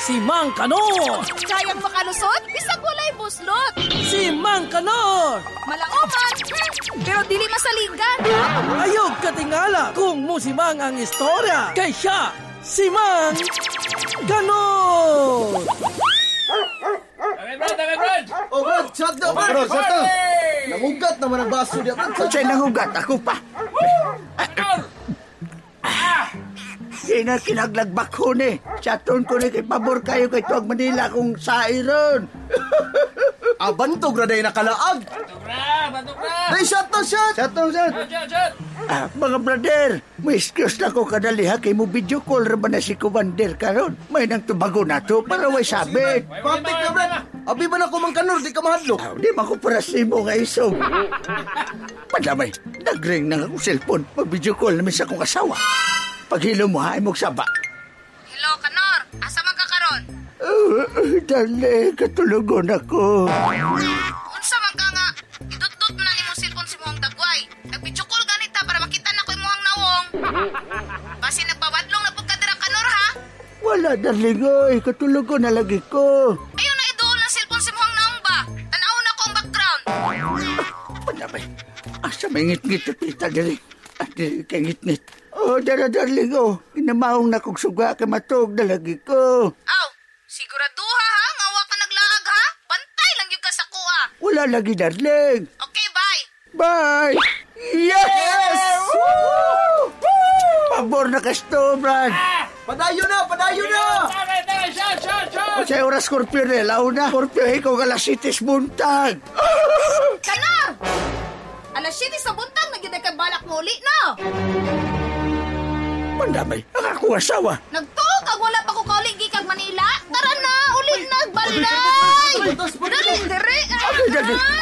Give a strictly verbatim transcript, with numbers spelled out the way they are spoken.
si Mang Kanor. Kayang makalusot, bisag walay buslot. Si Mang Kanor. Malaoman, hmm, pero dili masaligan. Ayog katingala kung musimang ang istorya. Kay siya, si Mang Kanor. Okay, Brad, okay, Brad. Oh, Brad, shut down, Brad. Bro, shut down. Namugat naman ang baso niya, Brad. Sa'y nahugat, ako pa. Di na kinaglagbak ko ni. Chaton ko ni kay pabor kayo kay Tuwag Manila kung sairon. Abantog na day nakalaag. Batok, Brad, batok, Brad. Day, shut down, shut. Shut down, shut. Shut, shut, shut. Ah, mga brother, may excuse na ko kadali ha kay mo video call ra ba na si Commander karon. May nang tubago na to para way sabit. Patik na, Brad. Abi ba na ko Mang Kanor, di ka mahadlo. Ah, di man ko para si mo nga iso. Padamay, nagring na akong cellphone. Mag-video call namin sa akong asawa. Paghilo mo ha, imog saba. Hello, Kanor. Asa man ka karon? Uh, uh, dali, katulugon ako. Unsa man ka nga? Idot-dot mo na ni mo cellphone si Muhang Dagway. Nag-video call ganita para makita na ko imuhang nawong. Basi nagpabadlong na pud ka dira, Kanor, ha? Wala, darling, oy. Katulugon na lagi ko. Ayaw na iduol na cellphone si Muhang nawong ba? Tanaw na ko ang background. Padamay, asa may ngit-ngit at kita dali. At dili kay ngit-ngit. Oh, dara, darling, oh. Inamahong na kong suga ka matog na lagi ko. Aw, siguraduha ha? Ngawa ka naglaag ha? Bantay lang yung ka sa kuha. Wala lagi, darling. Okay, bye. Bye! Yes! Woo! Pabor na kasto, Brad. Padayo na, padayo na. Okay, okay, shut, shut, shut. O sa'yo oras, Scorpio, relaw na. Scorpio, ikaw galasitis buntag. Kanor! Alas siyete sa buntag, nagyuday ka balak mo uli, no? Pandamay, ang akong asawa. Nagtuog kag wala pa ko kauli gikag Manila. Tara na, uli na, balay! Dali, dire! Okay, dali.